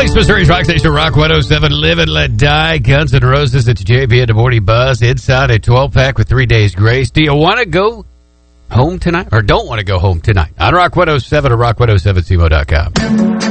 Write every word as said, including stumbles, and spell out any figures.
Louis, Missouri's Rock Station, Rock one oh seven, Live and Let Die, Guns N' Roses. It's J B and the Morning Buzz. Inside a twelve-pack with three days grace. Do you want to go home tonight or don't want to go home tonight? On Rock one oh seven or rock one oh seven C M O dot com.